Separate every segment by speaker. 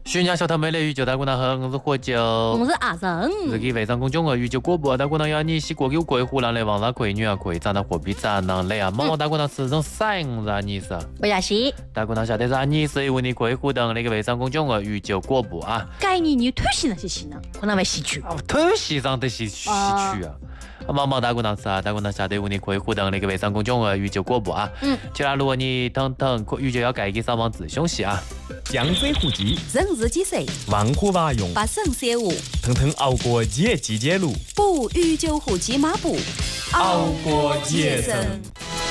Speaker 1: 徐娘小头妹的宇宙大姑娘好，我是火酒，
Speaker 2: 我是阿成。
Speaker 1: 日记微商公众号宇宙广播大姑娘要你洗过有鬼湖南的网上可以女啊可以长得货币长能来啊，毛大姑娘是种三让你是。
Speaker 2: 我也是。
Speaker 1: 大姑娘晓得是你是为你可以互动那个微商公众号宇宙广播啊。
Speaker 2: 概念你推行那些戏呢，可能会戏曲。
Speaker 1: 推戏上的戏曲啊。毛大姑娘是啊，大姑娘晓得为你可以互动那个微商公众号宇宙广播啊。其他如果你等宇宙要改给上网自凶戏啊。
Speaker 3: 江水湖集，
Speaker 2: 人日几岁？
Speaker 3: 万户娃用，
Speaker 2: 把肾写舞，
Speaker 3: 腾腾熬过节季节路，
Speaker 2: 不与酒壶骑马步，
Speaker 3: 熬过节生。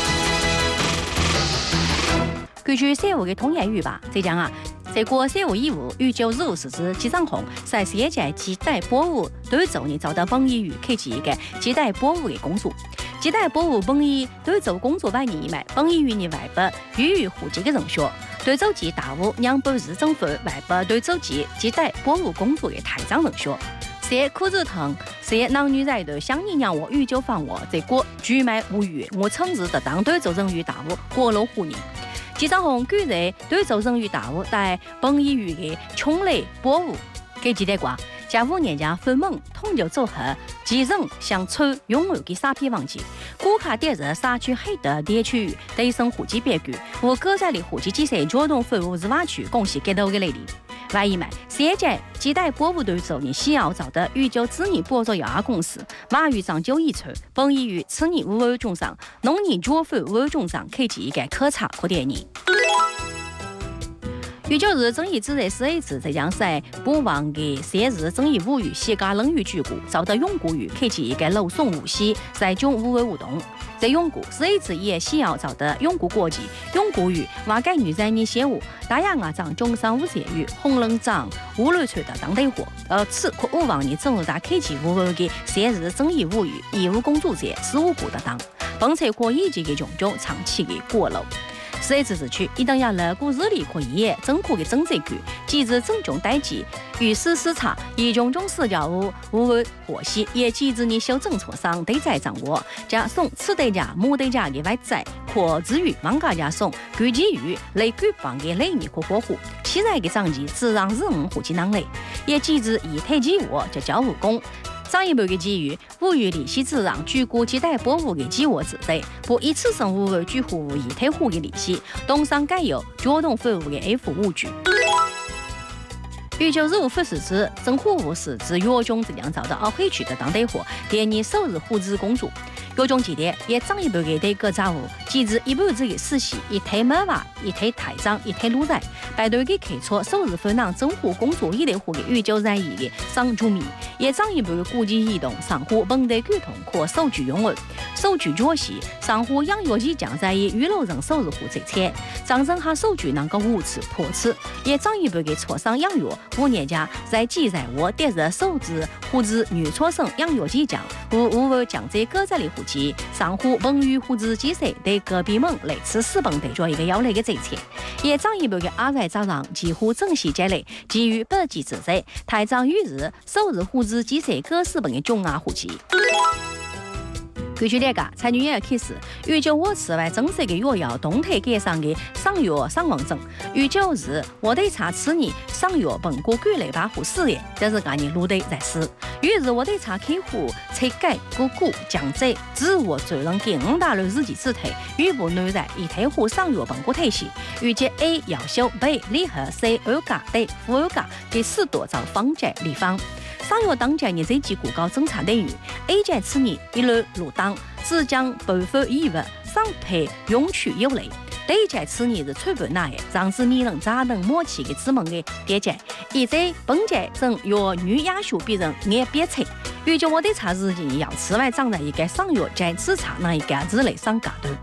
Speaker 2: 根据社会的通言语吧，浙江啊，这个社会义务与95日之机长红在世界接待博物对周年遭到本议员开启一个接待博物的工作。接待博物本意对周工作100年以来，本议员的外部予以户籍的人选，对周记大务让本市政府外部对周记接待博物工作的台长人选。是苦子疼，是男女在的想你让我与酒访我，这个举脉无语，我称之得当对周人与大务过路护念。机长红举日对周人与大务在本议员的穷雷博物给接待过。家5年间分门统就组合，其人向村拥有的沙片忘记，顾客点日沙区黑的地区域对生户籍别具，无个在的户籍机设主动服务日瓦区贡献给到的内力。外一卖，世界接待博物队周年西澳找的宇宙知名博作有限公司，马于长9亿村，本议于此年5月中上，农年主府5月中上开启一个考察和电影。19日争议之日4日，浙江省播放的3日争议物语西嘎冷雨举故，遭到永固于开启一个楼送无锡在中5月活动。在永固4日也西澳找的永固国际永固于瓦改女在年协务大洋啊长中上5节与红冷长乌雷吹的当地货，此可5万年正日大开启5月的3日争议物语义务工作者15股的当，本车可以及的种种长期的过路。4日之区，一旦要了股日历可以政府的政策局，即日整种代际，与时视察，以种种视角无为获悉，也即日你修政策上对在掌握，加送此对家母对家的外在，可至于往家加送，具基于类举办的类年可保护，期待的长期自让人户籍能力，也即日以推计我就交互工。上一步的基于5月利息自让举国接待博物的计划之内，不以此生5月举户以退户的利息，东上改由主动服务的 F5举。19日5时之政府务实至药中质量遭到奥黑区的当地货，第二首日户籍工作。药中记得也涨一步的对各杂物，即日一半子的实习，一推门娃，一推台长，一推路仔，排队给开错首日分让政府工作以内户的19然意的上住民，也涨一步的国际移动上户本地沟通可手续用完，手续决息上户养药机将在以娱乐人首日户这钱，涨整下手续能够无次破次，也涨一步的磋商养药5年间在记在我第日首日户籍女磋商养药机将无为将这个在里户籍上户本与户籍机设对隔壁门类似私本对做一个要类的这钱，也涨一步的阿在早上几乎正式积累，基于本机制内，台长于日首日户籍机设各私本的中户籍。根据这个，财政院开始预计我此外增设的药要动态改善的上药上网证。预9日，我得查此年上药本国规类保护事业，这是今年录的在事。于是我得查开户拆改国股降载自我罪人给5大类日记之退，预部内在以退户上药本国退息。预计 A 要修 B 离合 C 2价对负2价给4多造方债立方。上月当家年这几股高政策内容 ，A 在此年一路入党，只将部分义务上配用取有利。对在此年是全部那让子米人咋能默契的资本的叠加，以在本届正由女亚秀别人也别称。预计我的查日记要此外长在一个上月在此查那一个日内上价的。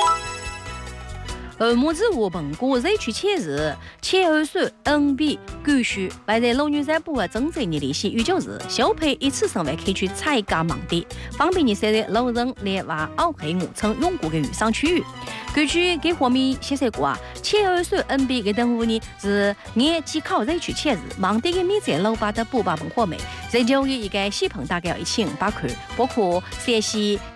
Speaker 2: 目前我本国热区7日72岁 NB 继续外在老女在部分增值的利息19日小配一次性为开区采价盲地，方便你设立老人列瓦奥黑五层用户的预商区域。根据给方面显示过72岁 NB 的等5年是按机考热区7日盲地的米在老巴的补把本货美，热就一个细棚大概要1500块，包括学习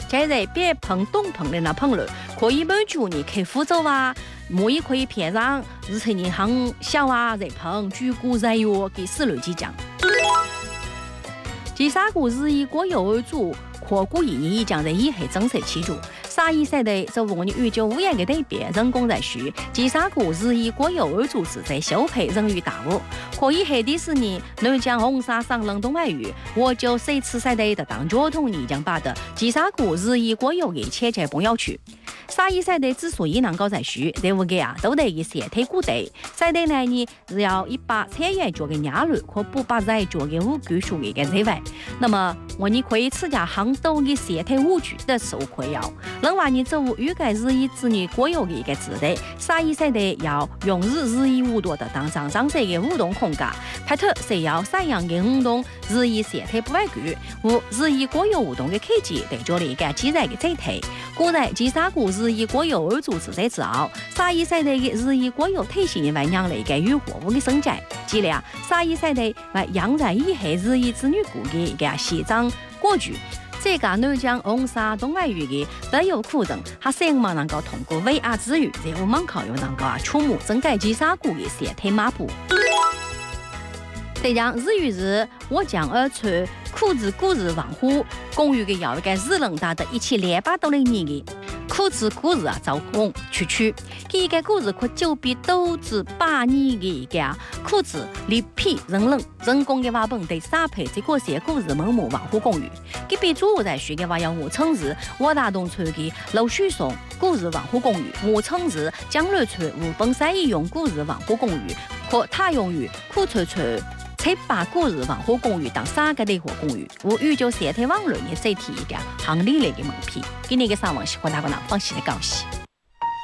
Speaker 2: 接着别碰东碰的那碰了，可以满足你客户走啊，莫也可以偏让日程银行小啊，热碰举股热药给死路即将。第三个日以国有为主，扩股意义已将在以后正式起足。31岁的就我你宇宙无言的对比，人工在续。第三个日以国有为主是在修配人与大物。可以后迪士尼南疆红沙上冷冻外语，我就谁吃谁的当交通你将把的第三个日以国有的切在崩要去。31岁的之所以能够在续，这五个啊都得一些推股的。在的来呢，只要100产业做个压力，可不把在做个五具数一个之外，那么我你可以自家杭州的些推五具的受亏要。另外你走预计日以之年国有的一个值的，31岁的要用日以5多的当上涨这个互动空间，拍特是要3样的互动日以些推不外具，无日以国有互动的科技对着了一个机在的这推。果然第三个日以国有而组织在之后，31岁的日以国有推行为让了一个与货物的升级，即了31岁的为养在以后日以子女股的一个西藏过去。这个南疆红沙东外语的不有可能，还希望能够通过 VR 资源，在我们考又能够触摸整个第三股的些推马步。这样日与日，我将而出苦子古日王虎公寓的要一个日能大的1700年的苦子古日啊，造红区，一个古日可就比斗志8年的一个苦子立皮人工的瓦本对撒配这个些古日某某王虎公寓，给比主在学的话要我称日我大东村的老许松古日王虎公寓，我称日江瑞村无本山一用古日王虎公寓，可他用于苦吹才把古日王虎公寓当3个的活公寓，我预就社推网络也再提一个行里类的门票，给你个上网喜欢大个人放心的高兴。